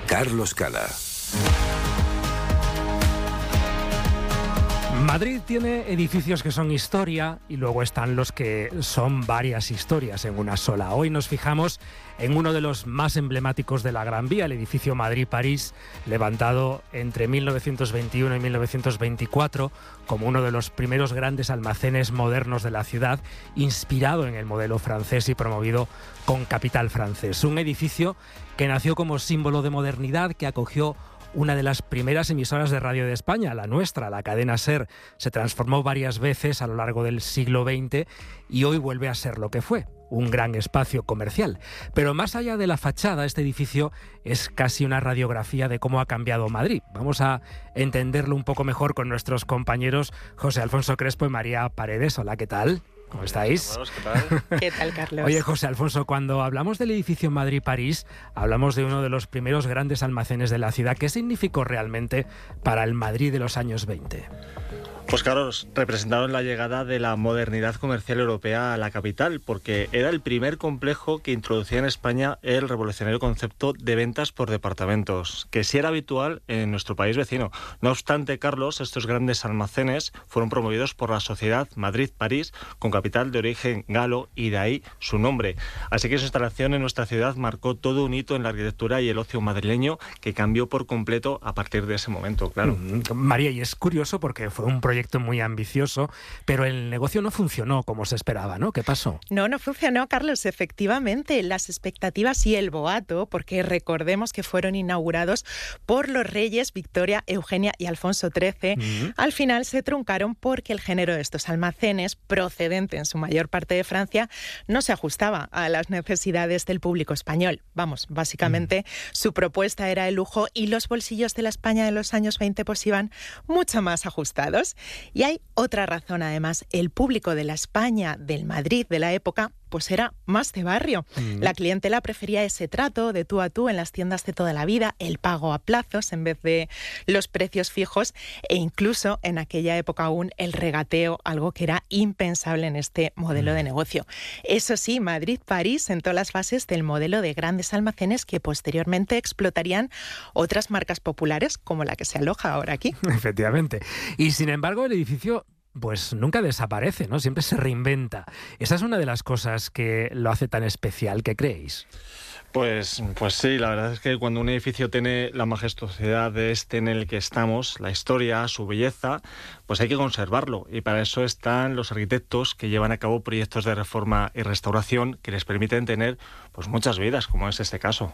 Carlos Cala. Madrid tiene edificios que son historia y luego están los que son varias historias en una sola. Hoy nos fijamos en uno de los más emblemáticos de la Gran Vía, el edificio Madrid-París, levantado entre 1921 y 1924 como uno de los primeros grandes almacenes modernos de la ciudad, inspirado en el modelo francés y promovido con capital francés. Un edificio que nació como símbolo de modernidad, que acogió una de las primeras emisoras de radio de España, la nuestra, la cadena SER. Se transformó varias veces a lo largo del siglo XX y hoy vuelve a ser lo que fue, un gran espacio comercial. Pero más allá de la fachada, este edificio es casi una radiografía de cómo ha cambiado Madrid. Vamos a entenderlo un poco mejor con nuestros compañeros José Alfonso Crespo y María Paredes. Hola, ¿qué tal? ¿Cómo estáis? ¿Qué tal? ¿Qué tal, Carlos? Oye, José Alfonso, cuando hablamos del edificio Madrid-París, hablamos de uno de los primeros grandes almacenes de la ciudad. ¿Qué significó realmente para el Madrid de los años 20? Pues Carlos, representaron la llegada de la modernidad comercial europea a la capital, porque era el primer complejo que introducía en España el revolucionario concepto de ventas por departamentos, que sí era habitual en nuestro país vecino. No obstante, Carlos, estos grandes almacenes fueron promovidos por la Sociedad Madrid-París, con capital de origen galo, y de ahí su nombre. Así que su instalación en nuestra ciudad marcó todo un hito en la arquitectura y el ocio madrileño, que cambió por completo a partir de ese momento, claro. María, y es curioso porque fue un proyecto muy ambicioso, pero el negocio no funcionó como se esperaba, ¿no? ¿Qué pasó? No funcionó, Carlos, efectivamente. Las expectativas y el boato, porque recordemos que fueron inaugurados por los reyes Victoria, Eugenia y Alfonso XIII, al final se truncaron porque el género de estos almacenes, procedente en su mayor parte de Francia, no se ajustaba a las necesidades del público español. Vamos, básicamente su propuesta era el lujo y los bolsillos de la España de los años 20 pues iban mucho más ajustados. Y hay otra razón, además, el público de la España, del Madrid de la época, pues era más de barrio. La clientela prefería ese trato de tú a tú en las tiendas de toda la vida, el pago a plazos en vez de los precios fijos e incluso en aquella época aún el regateo, algo que era impensable en este modelo de negocio. Eso sí, Madrid-París sentó las bases del modelo de grandes almacenes que posteriormente explotarían otras marcas populares como la que se aloja ahora aquí. Efectivamente. Y sin embargo, el edificio pues nunca desaparece, ¿no? Siempre se reinventa. Esa es una de las cosas que lo hace tan especial, ¿qué creéis? Pues sí, la verdad es que cuando un edificio tiene la majestuosidad de este en el que estamos, la historia, su belleza, pues hay que conservarlo. Y para eso están los arquitectos que llevan a cabo proyectos de reforma y restauración que les permiten tener pues muchas vidas, como es este caso.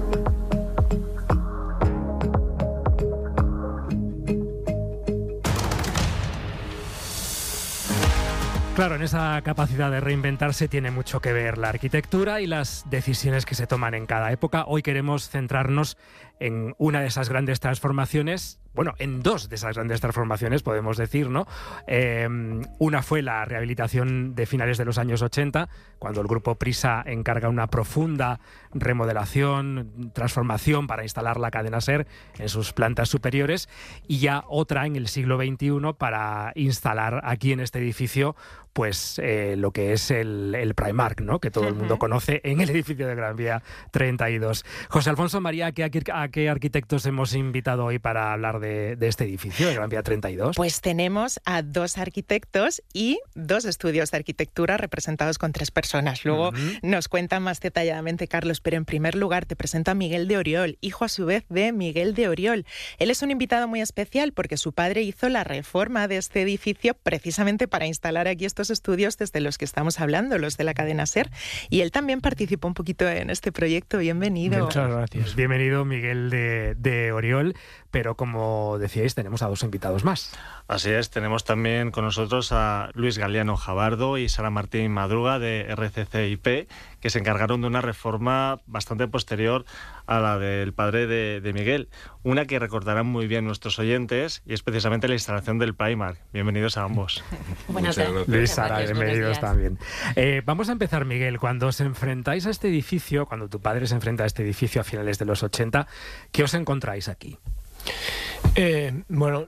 Claro, en esa capacidad de reinventarse tiene mucho que ver la arquitectura y las decisiones que se toman en cada época. Hoy queremos centrarnos en una de esas grandes transformaciones, bueno, en dos de esas grandes transformaciones, podemos decir, ¿no? Una fue la rehabilitación de finales de los años 80, cuando el grupo Prisa encarga una profunda remodelación, transformación para instalar la cadena SER en sus plantas superiores, y ya otra en el siglo XXI para instalar aquí en este edificio pues lo que es el Primark, ¿no? Que todo el mundo conoce en el edificio de Gran Vía 32. José Alfonso, María, ¿a qué arquitectos hemos invitado hoy para hablar de este edificio de Gran Vía 32? Pues tenemos a dos arquitectos y dos estudios de arquitectura representados con tres personas. Luego nos cuentan más detalladamente Carlos, pero en primer lugar te presento a Miguel de Oriol, hijo a su vez de Miguel de Oriol. Él es un invitado muy especial porque su padre hizo la reforma de este edificio precisamente para instalar aquí estos estudios desde los que estamos hablando, los de la cadena SER, y él también participó un poquito en este proyecto. Bienvenido. Muchas gracias. Bienvenido, Miguel de Oriol, pero como decíais, tenemos a dos invitados más. Así es, tenemos también con nosotros a Luis Galiano Jabardo y Sara Martín Madruga de RCCIP, que se encargaron de una reforma bastante posterior a la del padre de Miguel, una que recordarán muy bien nuestros oyentes, y es precisamente la instalación del Primark. Bienvenidos a ambos. Buenas tardes. Luis, Sara, bienvenidos también. Vamos a empezar, Miguel. Cuando os enfrentáis a este edificio, cuando tu padre se enfrenta a este edificio a finales de los 80, ¿qué os encontráis aquí? Bueno,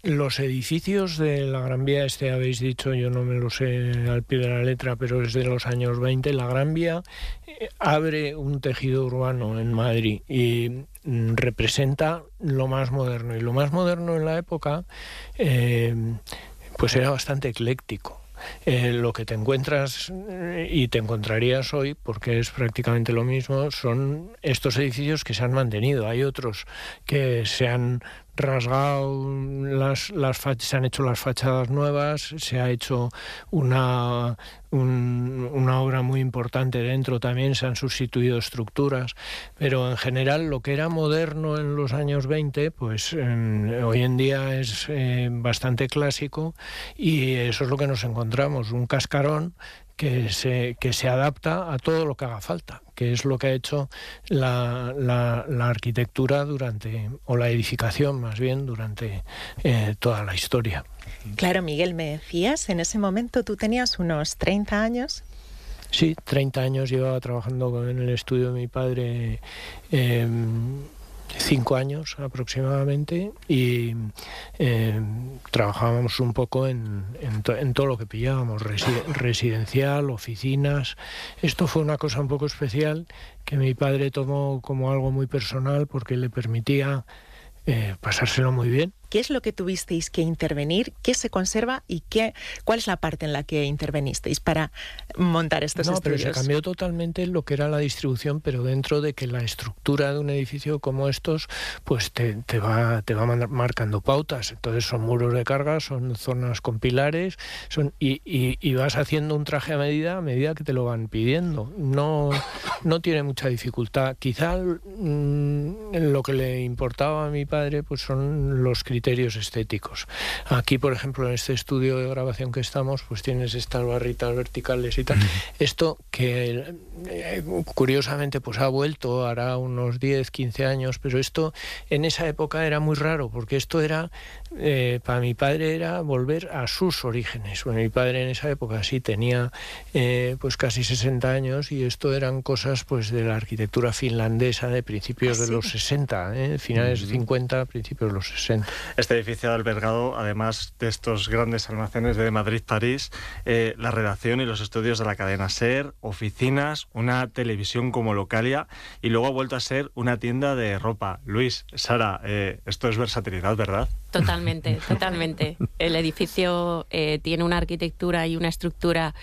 Los edificios de la Gran Vía, habéis dicho, yo no me lo sé al pie de la letra, pero es de los años 20. La Gran Vía abre un tejido urbano en Madrid y representa lo más moderno. Y lo más moderno en la época pues era bastante ecléctico. Lo que te encuentras y te encontrarías hoy, porque es prácticamente lo mismo, son estos edificios que se han mantenido. Hay otros que se han rasgado, se han hecho las fachadas nuevas, se ha hecho una obra muy importante dentro también, se han sustituido estructuras, pero en general lo que era moderno en los años 20, pues hoy en día es bastante clásico, y eso es lo que nos encontramos, un cascarón que se adapta a todo lo que haga falta, que es lo que ha hecho la arquitectura o la edificación más bien, durante toda la historia. Claro, Miguel, me decías, en ese momento tú tenías unos 30 años. Sí, 30 años llevaba trabajando en el estudio de mi padre, 5 años aproximadamente, y trabajábamos un poco en todo lo que pillábamos, residencial, oficinas. Esto fue una cosa un poco especial que mi padre tomó como algo muy personal, porque le permitía pasárselo muy bien. ¿Qué es lo que tuvisteis que intervenir? ¿Qué se conserva y cuál es la parte en la que intervenisteis para montar estos estudios? Pero se cambió totalmente lo que era la distribución, pero dentro de que la estructura de un edificio como estos pues te va marcando pautas. Entonces son muros de carga, son zonas con pilares, y vas haciendo un traje a medida que te lo van pidiendo. No tiene mucha dificultad. Quizá lo que le importaba a mi padre pues son los criterios estéticos. Aquí, por ejemplo, en este estudio de grabación que estamos, pues tienes estas barritas verticales y tal. Esto que curiosamente pues ha vuelto, hará unos 10, 15 años, pero esto en esa época era muy raro, porque esto era, para mi padre era volver a sus orígenes. Bueno, mi padre en esa época sí tenía pues casi 60 años, y esto eran cosas pues de la arquitectura finlandesa de principios de los 60, finales 50, principios de los 60. Este edificio ha albergado, además de estos grandes almacenes de Madrid-París, la redacción y los estudios de la cadena SER, oficinas, una televisión como Localia, y luego ha vuelto a ser una tienda de ropa. Luis, Sara, esto es versatilidad, ¿verdad? Totalmente, totalmente. El edificio tiene una arquitectura y una estructura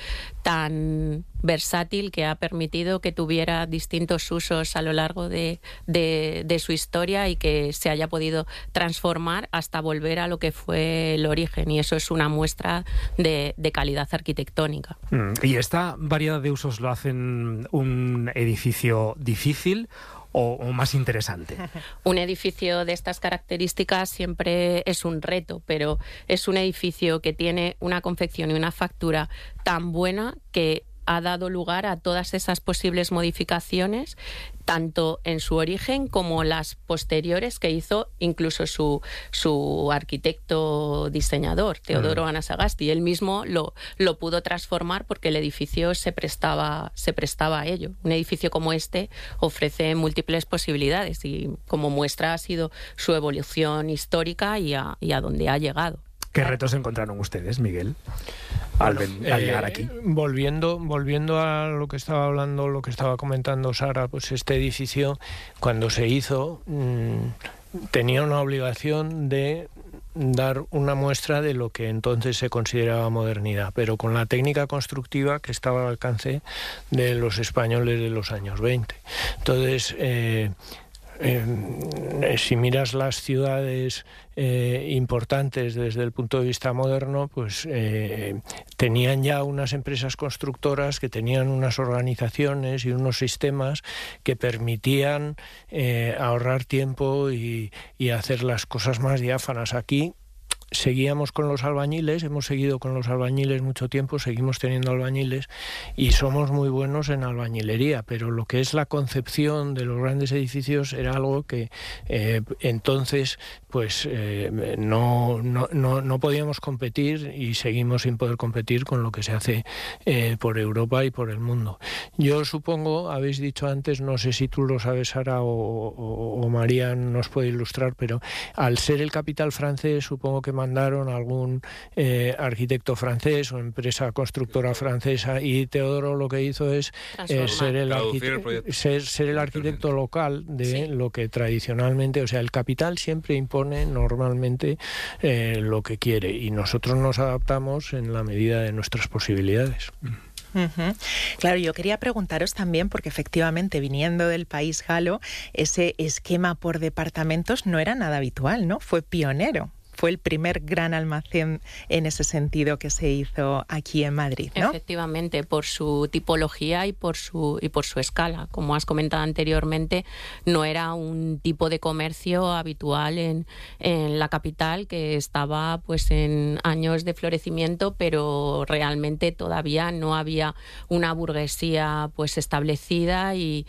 tan versátil que ha permitido que tuviera distintos usos a lo largo de su historia, y que se haya podido transformar hasta volver a lo que fue el origen, y eso es una muestra de calidad arquitectónica. ¿Y esta variedad de usos lo hacen un edificio difícil o más interesante? Un edificio de estas características siempre es un reto, pero es un edificio que tiene una confección y una factura tan buena que ha dado lugar a todas esas posibles modificaciones, tanto en su origen como las posteriores que hizo incluso su arquitecto diseñador, Teodoro Anasagasti. Él mismo lo pudo transformar porque el edificio se prestaba a ello. Un edificio como este ofrece múltiples posibilidades, y como muestra ha sido su evolución histórica y a dónde ha llegado. ¿Qué retos encontraron ustedes, Miguel, al llegar aquí? Volviendo a lo que estaba hablando, lo que estaba comentando Sara, pues este edificio, cuando se hizo, tenía una obligación de dar una muestra de lo que entonces se consideraba modernidad, pero con la técnica constructiva que estaba al alcance de los españoles de los años 20. Entonces, si miras las ciudades importantes desde el punto de vista moderno, pues tenían ya unas empresas constructoras que tenían unas organizaciones y unos sistemas que permitían ahorrar tiempo y hacer las cosas más diáfanas. Aquí seguíamos con los albañiles, hemos seguido con los albañiles mucho tiempo, seguimos teniendo albañiles y somos muy buenos en albañilería, pero lo que es la concepción de los grandes edificios era algo que entonces pues no podíamos competir, y seguimos sin poder competir con lo que se hace por Europa y por el mundo. Yo supongo, habéis dicho antes, no sé si tú lo sabes, Sara, o María nos puede ilustrar, pero al ser el capital francés, supongo que mandaron algún arquitecto francés o empresa constructora francesa, y Teodoro lo que hizo es ser el arquitecto local de lo que tradicionalmente, o sea, el capital siempre impone normalmente lo que quiere, y nosotros nos adaptamos en la medida de nuestras posibilidades. Uh-huh. Claro, yo quería preguntaros también, porque efectivamente, viniendo del país galo, ese esquema por departamentos no era nada habitual, ¿no? Fue pionero. Fue el primer gran almacén en ese sentido que se hizo aquí en Madrid, ¿no? Efectivamente, por su tipología y por su escala. Como has comentado anteriormente, no era un tipo de comercio habitual en la capital, que estaba pues en años de florecimiento, pero realmente todavía no había una burguesía pues establecida, y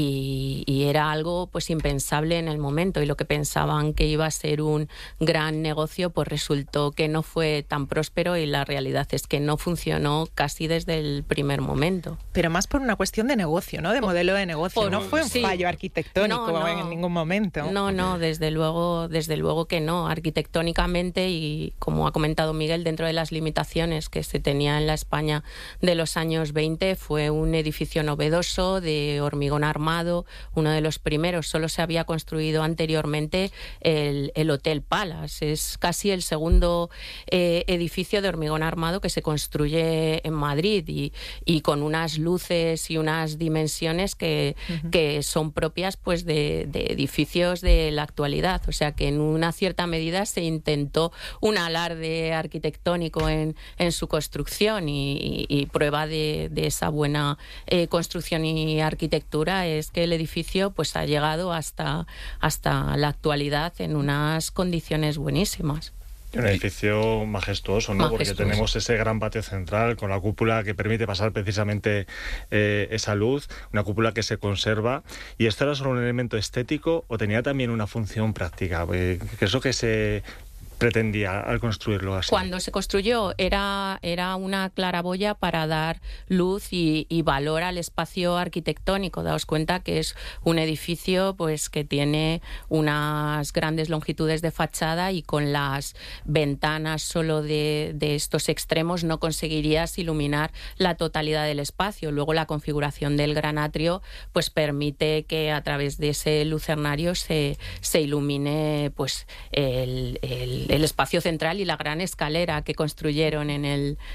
era algo pues impensable en el momento, y lo que pensaban que iba a ser un gran negocio pues resultó que no fue tan próspero, y la realidad es que no funcionó casi desde el primer momento. Pero más por una cuestión de negocio, ¿no? De modelo de negocio. No fue un fallo arquitectónico en ningún momento. No, desde luego que no. Arquitectónicamente, y como ha comentado Miguel, dentro de las limitaciones que se tenía en la España de los años 20, fue un edificio novedoso de hormigón armado, uno de los primeros. Solo se había construido anteriormente el Hotel Palace. Es casi el segundo edificio de hormigón armado que se construye en Madrid, y con unas luces y unas dimensiones que son propias pues de edificios de la actualidad. O sea que en una cierta medida se intentó un alarde arquitectónico en su construcción, y prueba de esa buena construcción y arquitectura es que el edificio pues ha llegado hasta la actualidad en unas condiciones buenísimas. Un edificio majestuoso, ¿no? Porque tenemos ese gran patio central con la cúpula que permite pasar precisamente esa luz, una cúpula que se conserva. ¿Y esto era solo un elemento estético o tenía también una función práctica? ¿Qué es lo que se pretendía al construirlo así? Cuando se construyó era una claraboya para dar luz y valor al espacio arquitectónico. Daos cuenta que es un edificio pues que tiene unas grandes longitudes de fachada, y con las ventanas solo de estos extremos no conseguirías iluminar la totalidad del espacio. Luego la configuración del gran atrio pues permite que a través de ese lucernario se ilumine pues el espacio central y la gran escalera que construyeron en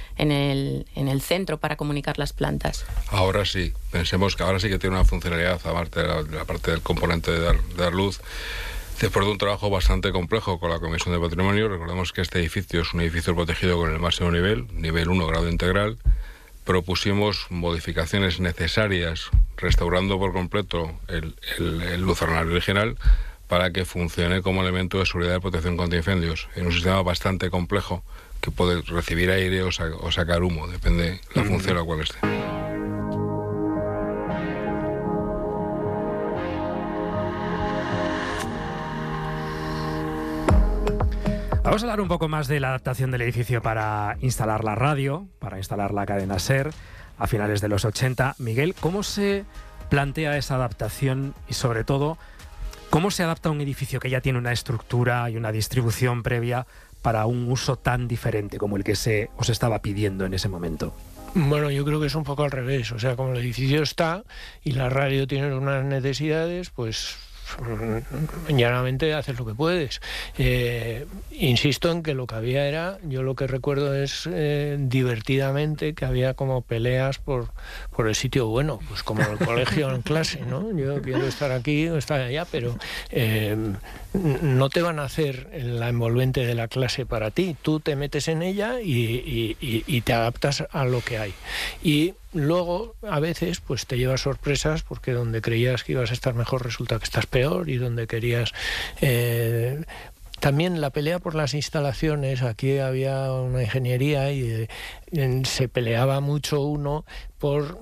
el centro para comunicar las plantas. Ahora sí, pensemos que ahora sí que tiene una funcionalidad, aparte de la parte del componente de dar luz. Después de un trabajo bastante complejo con la Comisión de Patrimonio, recordemos que este edificio es un edificio protegido con el máximo nivel 1, grado integral. Propusimos modificaciones necesarias, restaurando por completo el lucernario original, para que funcione como elemento de seguridad y protección contra incendios, en un sistema bastante complejo que puede recibir aire o sacar humo, depende de la función a la cual esté. Vamos a hablar un poco más de la adaptación del edificio para instalar la radio, para instalar la cadena SER a finales de los 80. Miguel, ¿cómo se plantea esa adaptación y, sobre todo, cómo se adapta un edificio que ya tiene una estructura y una distribución previa para un uso tan diferente como el que se os estaba pidiendo en ese momento? Bueno, yo creo que es un poco al revés. O sea, como el edificio está y la radio tiene unas necesidades, pues llanamente haces lo que puedes. Insisto en que lo que había era, yo lo que recuerdo es divertidamente que había como peleas por el sitio bueno, pues como el colegio en clase, ¿no? Yo quiero estar aquí o estar allá, pero no te van a hacer la envolvente de la clase para ti. Tú te metes en ella y te adaptas a lo que hay. Y luego, a veces, pues te llevas sorpresas, porque donde creías que ibas a estar mejor resulta que estás peor, y donde querías... También la pelea por las instalaciones, aquí había una ingeniería y se peleaba mucho uno por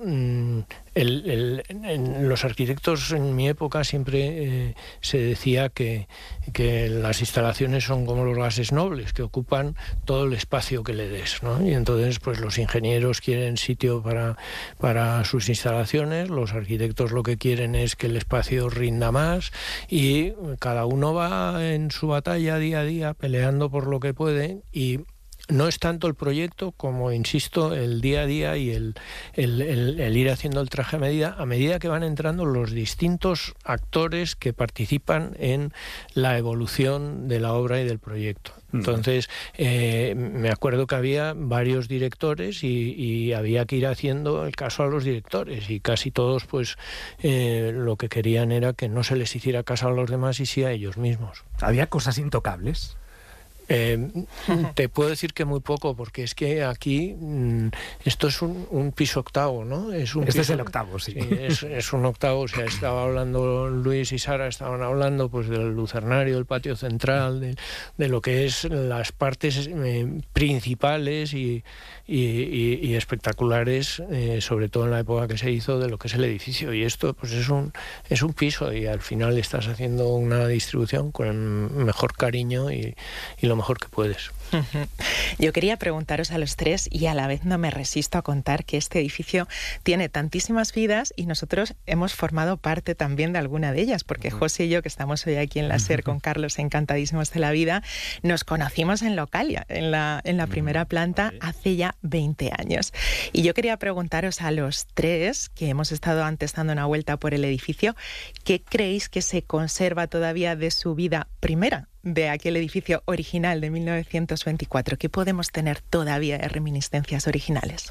los arquitectos en mi época siempre se decía que las instalaciones son como los gases nobles, que ocupan todo el espacio que le des, ¿no? Y entonces pues los ingenieros quieren sitio para sus instalaciones, los arquitectos lo que quieren es que el espacio rinda más, y cada uno va en su batalla día a día peleando por lo que puede, y no es tanto el proyecto como, insisto, el día a día y el ir haciendo el traje a medida que van entrando los distintos actores que participan en la evolución de la obra y del proyecto. Entonces, me acuerdo que había varios directores y había que ir haciendo el caso a los directores, y casi todos pues lo que querían era que no se les hiciera caso a los demás y sí a ellos mismos. ¿Había cosas intocables? Te puedo decir que muy poco, porque es que aquí esto es un piso octavo, ¿no? Es el octavo, sí. Es un octavo. O sea, estaba hablando Luis y Sara, estaban hablando pues del lucernario, del patio central, de lo que es las partes principales y espectaculares, sobre todo en la época que se hizo, de lo que es el edificio. Y esto pues es un piso, y al final estás haciendo una distribución con el mejor cariño y lo mejor que puedes. Yo quería preguntaros a los tres, y a la vez no me resisto a contar, que este edificio tiene tantísimas vidas y nosotros hemos formado parte también de alguna de ellas, porque José y yo, que estamos hoy aquí en la SER con Carlos, encantadísimos de la vida, nos conocimos en Localia, en la primera planta, hace ya 20 años. Y yo quería preguntaros a los tres, que hemos estado antes dando una vuelta por el edificio, ¿qué creéis que se conserva todavía de su vida primera, de aquel edificio original de 1924? ¿Qué podemos tener todavía de reminiscencias originales?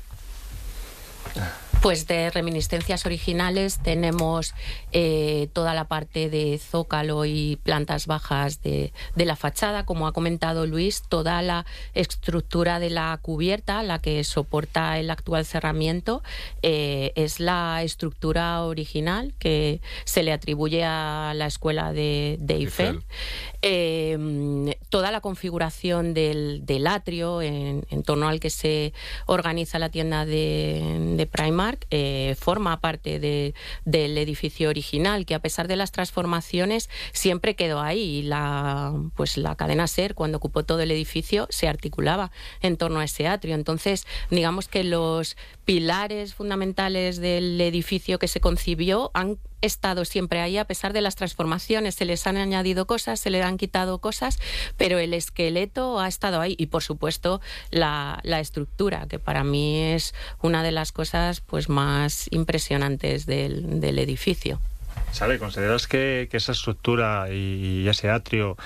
Pues de reminiscencias originales tenemos toda la parte de zócalo y plantas bajas de la fachada, como ha comentado Luis, toda la estructura de la cubierta, la que soporta el actual cerramiento, es la estructura original que se le atribuye a la escuela de Eiffel. Toda la configuración del atrio en torno al que se organiza la tienda de Primark forma parte del edificio original, que a pesar de las transformaciones siempre quedó ahí. La cadena SER, cuando ocupó todo el edificio, se articulaba en torno a ese atrio. Entonces, digamos que los pilares fundamentales del edificio que se concibió han estado siempre ahí, a pesar de las transformaciones. Se les han añadido cosas, se le han quitado cosas, pero el esqueleto ha estado ahí. Y por supuesto la estructura, que para mí es una de las cosas pues más impresionantes del edificio. Sara, ¿consideras que esa estructura y ese atrio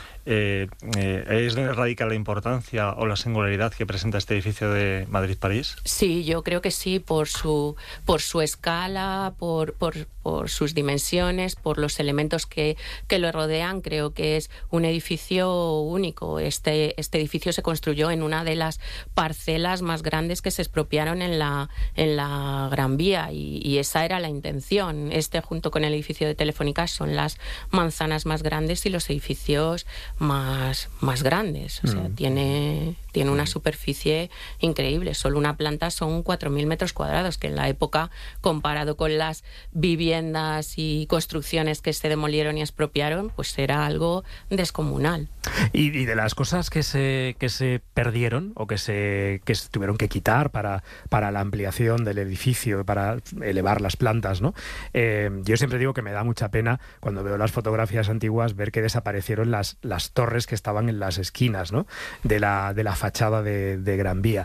es donde radica la importancia o la singularidad que presenta este edificio de Madrid-París? Sí, yo creo que sí, por su escala, por sus dimensiones, por los elementos que lo rodean. Creo que es un edificio único. Este edificio se construyó en una de las parcelas más grandes que se expropiaron en la Gran Vía, y esa era la intención. Junto con el edificio de Telefónica, son las manzanas más grandes y los edificios más grandes. O sea, tiene una superficie increíble. Solo una planta son 4.000 metros cuadrados, que en la época, comparado con las viviendas y construcciones que se demolieron y expropiaron, pues era algo descomunal. Y de las cosas que se perdieron o que se tuvieron que quitar para la ampliación del edificio, para elevar las plantas, ¿no? Yo siempre digo que me da mucha pena, cuando veo las fotografías antiguas, ver que desaparecieron las torres que estaban en las esquinas, ¿no?, de la fachada de Gran Vía.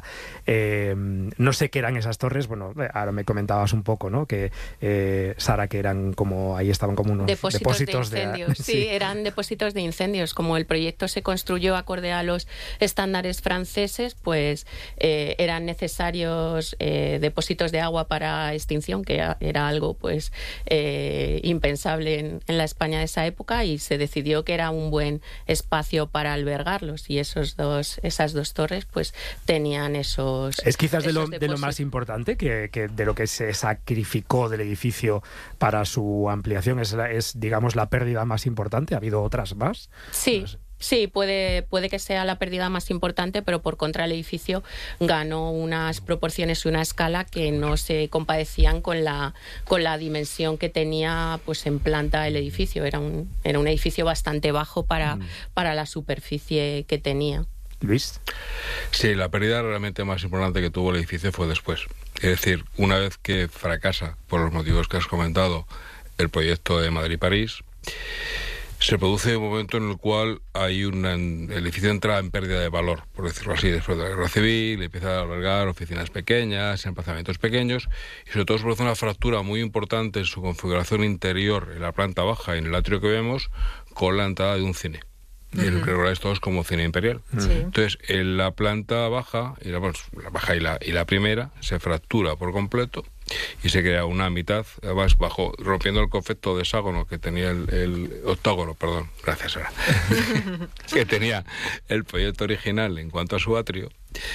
No sé qué eran esas torres. Bueno, ahora me comentabas un poco, ¿no?, que Sara, que eran como, ahí estaban como unos depósitos de incendios. Sí, eran depósitos de incendios. Como el proyecto se construyó acorde a los estándares franceses, pues eran necesarios depósitos de agua para extinción, que era algo pues impensable en la España de esa época, y se decidió que era un buen espacio para albergarlos, y esas dos torres pues tenían esos. Es quizás de lo más importante que de lo que se sacrificó del edificio para su ampliación, es digamos la pérdida más importante. ¿Ha habido otras más? Sí. Sí, puede que sea la pérdida más importante, pero por contra el edificio ganó unas proporciones y una escala que no se compadecían con la dimensión que tenía pues en planta el edificio. Era un edificio bastante bajo para la superficie que tenía. Luis. Sí, la pérdida realmente más importante que tuvo el edificio fue después. Es decir, una vez que fracasa, por los motivos que has comentado, el proyecto de Madrid-París, se produce un momento en el cual el edificio entra en pérdida de valor, por decirlo así, después de la guerra civil, empieza a albergar oficinas pequeñas, emplazamientos pequeños, y sobre todo se produce una fractura muy importante en su configuración interior, en la planta baja y en el atrio que vemos, con la entrada de un cine. Y el que recordáis todos como Cine Imperial. Sí. Entonces, en la planta baja, la baja y la primera, se fractura por completo y se crea una mitad, además rompiendo el concepto de hexágono que tenía el octágono, perdón, gracias ahora, que tenía el proyecto original en cuanto a su atrio,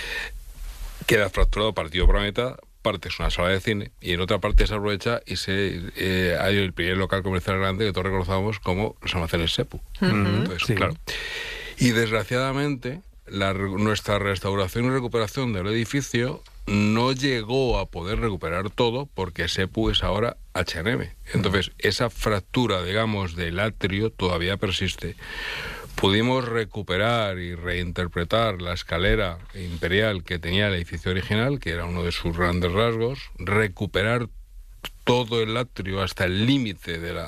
queda fracturado, partido por la mitad. Parte es una sala de cine y en otra parte se aprovecha y hay el primer local comercial grande que todos reconocemos como los almacenes Sepu. Entonces, sí. Claro. Y desgraciadamente nuestra restauración y recuperación del edificio no llegó a poder recuperar todo porque Sepu es ahora H&M. Entonces, esa fractura, digamos, del atrio todavía persiste. Pudimos recuperar y reinterpretar la escalera imperial que tenía el edificio original, que era uno de sus grandes rasgos, recuperar todo el atrio hasta el límite de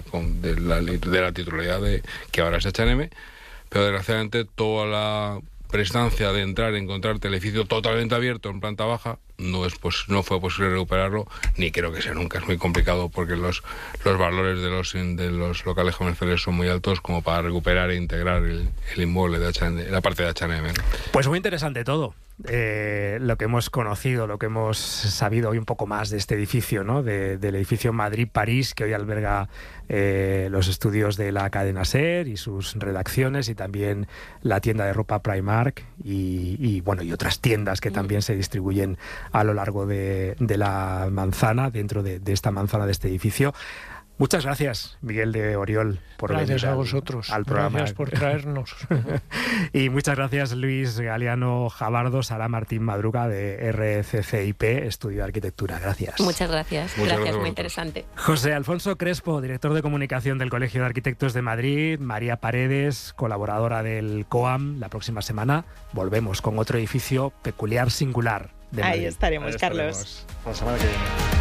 la titularidad que ahora es H&M, pero desgraciadamente toda la prestancia de encontrarte el edificio totalmente abierto en planta baja, no fue posible recuperarlo, ni creo que sea nunca. Es muy complicado porque los valores de los locales comerciales son muy altos como para recuperar e integrar el inmueble de H&M, la parte de H&M. Pues muy interesante todo. Lo que hemos conocido, lo que hemos sabido hoy un poco más de este edificio, ¿no? Del edificio Madrid-París, que hoy alberga los estudios de la cadena SER y sus redacciones, y también la tienda de ropa Primark y otras tiendas que también se distribuyen a lo largo de la manzana, dentro de esta manzana de este edificio. Muchas gracias, Miguel de Oriol, por gracias venir a vosotros al programa. Gracias por traernos. Y muchas gracias, Luis Galeano Jabardo, Sara Martín Madruga, de RCCIP, Estudio de Arquitectura. Gracias. Muchas gracias. Gracias, muy interesante. José Alfonso Crespo, director de comunicación del Colegio de Arquitectos de Madrid. María Paredes, colaboradora del COAM. La próxima semana volvemos con otro edificio peculiar, singular de Madrid. Ahí estaremos, Carlos. La semana que viene.